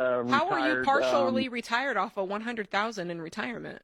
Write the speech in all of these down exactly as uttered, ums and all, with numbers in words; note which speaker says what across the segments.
Speaker 1: uh,
Speaker 2: How are you
Speaker 1: retired.
Speaker 2: partially
Speaker 1: Um,
Speaker 2: retired off of one hundred thousand in retirement?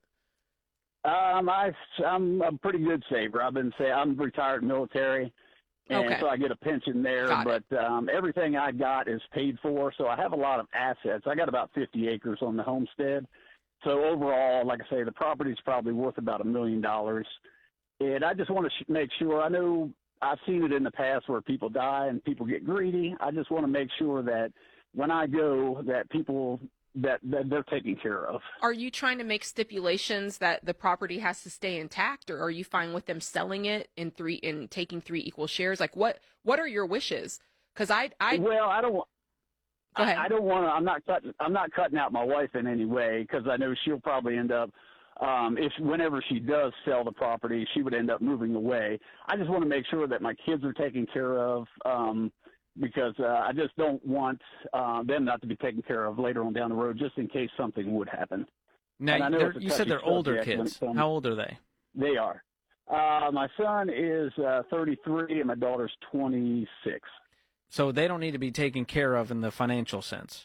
Speaker 1: um, I, I'm a pretty good saver. I've been say I'm retired military, and
Speaker 2: Okay,
Speaker 1: so I get a pension there.
Speaker 2: got it.
Speaker 1: But um, everything I got is paid for, so I have a lot of assets. I got about fifty acres on the homestead. So overall, like I say, the property's probably worth about a million dollars. And I just want to sh- make sure. I know I've seen it in the past where people die and people get greedy. I just want to make sure that when I go, that people that, that they're taken care of.
Speaker 2: Are you trying to make stipulations that the property has to stay intact, or are you fine with them selling it in three in taking three equal shares? Like what what are your wishes? Because I I
Speaker 1: Well, I don't.
Speaker 2: go ahead.
Speaker 1: I, I don't want to. I'm not cutting. I'm not cutting out my wife in any way because I know she'll probably end up. Um, if whenever she does sell the property, she would end up moving away. I just want to make sure that my kids are taken care of um, because uh, I just don't want uh, them not to be taken care of later on down the road, just in case something would happen. And I
Speaker 3: Now,
Speaker 1: know
Speaker 3: they're-
Speaker 1: it's a
Speaker 3: you said
Speaker 1: touchy
Speaker 3: they're older
Speaker 1: subject when it
Speaker 3: kids.
Speaker 1: comes-
Speaker 3: How old are they?
Speaker 1: They are. Uh, my son is uh, thirty-three and my daughter's twenty-six.
Speaker 3: So they don't need to be taken care of in the financial sense.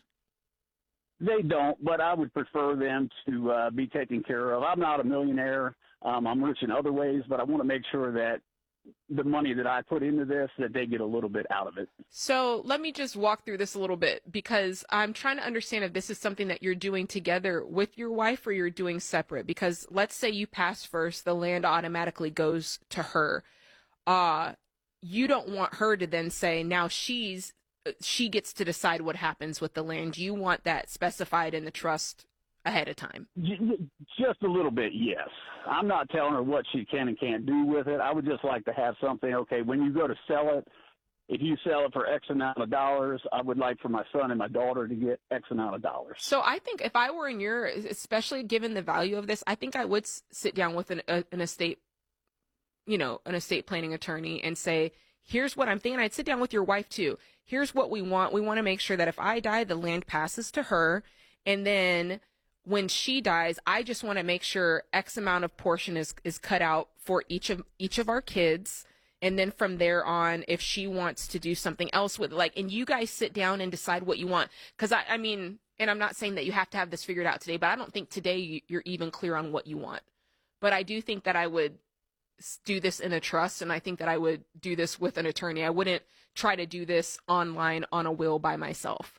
Speaker 1: They don't, but I would prefer them to uh, be taken care of. I'm not a millionaire. Um, I'm rich in other ways, but I want to make sure that the money that I put into this, that they get a little bit out of it.
Speaker 2: So let me just walk through this a little bit because I'm trying to understand if this is something that you're doing together with your wife or you're doing separate. Because let's say you pass first, the land automatically goes to her. Uh, you don't want her to then say now she's she gets to decide what happens with the land. You want that specified in the trust ahead of time.
Speaker 1: Just a little bit, yes. I'm not telling her what she can and can't do with it. I would just like to have something, okay, when you go to sell it, if you sell it for X amount of dollars, I would like for my son and my daughter to get X amount of dollars.
Speaker 2: So I think if I were in your, especially given the value of this, I think I would sit down with an, a, an estate, you know, an estate planning attorney and say, here's what I'm thinking. I'd sit down with your wife too. Here's what we want. We want to make sure that if I die, the land passes to her. And then when she dies, I just want to make sure X amount of portion is, is cut out for each of each of our kids. And then from there on, if she wants to do something else with it, like, and you guys sit down and decide what you want. Cause I, I mean, and I'm not saying that you have to have this figured out today, but I don't think today you're even clear on what you want. But I do think that I would do this in a trust, and I think that I would do this with an attorney. I wouldn't try to do this online on a will by myself.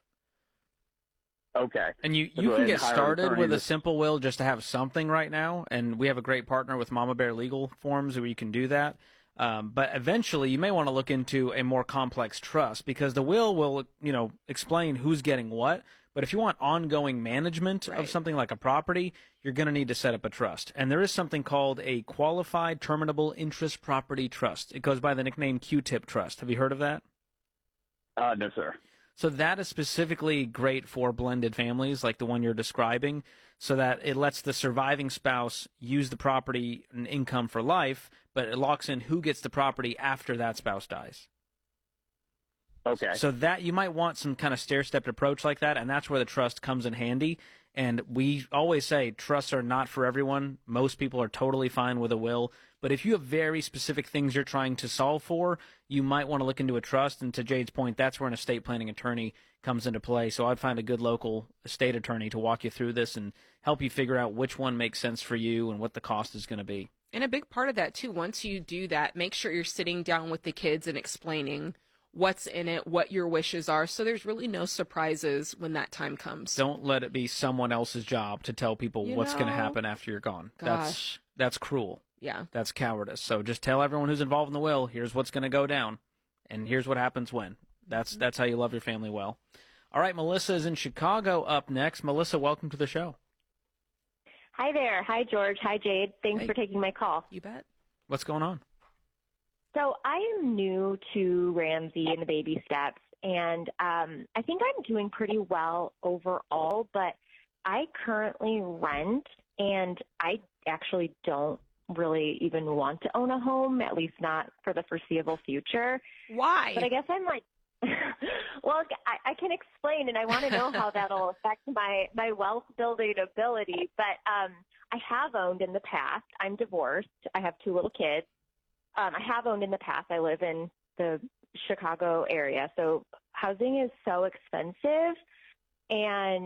Speaker 1: Okay.
Speaker 3: And you,
Speaker 1: So
Speaker 3: you
Speaker 1: go
Speaker 3: can
Speaker 1: ahead
Speaker 3: get
Speaker 1: and hire an
Speaker 3: started
Speaker 1: attorney
Speaker 3: with a
Speaker 1: to-
Speaker 3: simple will just to have something right now, and we have a great partner with Mama Bear Legal Forms where you can do that. Um, but eventually, you may want to look into a more complex trust because the will will, you know, explain who's getting what. But if you want ongoing management
Speaker 2: Right.
Speaker 3: of something like a property, you're going to need to set up a trust. And there is something called a Qualified Terminable Interest Property Trust. It goes by the nickname Q-Tip Trust. Have you heard of that?
Speaker 1: Uh, no, sir.
Speaker 3: So that is specifically great for blended families like the one you're describing, so that it lets the surviving spouse use the property and income for life, but it locks in who gets the property after that spouse dies.
Speaker 1: Okay.
Speaker 3: So that you might want some kind of stair-stepped approach like that, and that's where the trust comes in handy. And we always say trusts are not for everyone. Most people are totally fine with a will. But if you have very specific things you're trying to solve for, you might want to look into a trust. And to Jade's point, that's where an estate planning attorney comes into play. So I'd find a good local estate attorney to walk you through this and help you figure out which one makes sense for you and what the cost is going to be.
Speaker 2: And a big part of that, too, once you do that, make sure you're sitting down with the kids and explaining what's in it, what your wishes are, so there's really no surprises when that time comes.
Speaker 3: Don't let it be someone else's job to tell people
Speaker 2: You
Speaker 3: what's going to
Speaker 2: know,
Speaker 3: happen after you're gone.
Speaker 2: Gosh.
Speaker 3: That's that's cruel.
Speaker 2: Yeah.
Speaker 3: That's cowardice. So just tell everyone who's involved in the will, here's what's going to go down, and here's what happens when. That's that's how you love your family well. All right, Melissa is in Chicago up next. Melissa, welcome to the show.
Speaker 4: Hi there. Hi, George. Hi, Jade. Thanks
Speaker 2: Hey.
Speaker 4: for taking my call.
Speaker 2: You bet.
Speaker 3: What's going on?
Speaker 4: So I am new to Ramsey and the baby steps, and um, I think I'm doing pretty well overall, but I currently rent, and I actually don't really even want to own a home, at least not for the foreseeable future.
Speaker 2: Why?
Speaker 4: But I guess I'm like, well, I, I can explain, and I want to know how that'll affect my, my wealth building ability. But um, I have owned in the past. I'm divorced. I have two little kids. Um, I have owned in the past. I live in the Chicago area, so housing is so expensive, and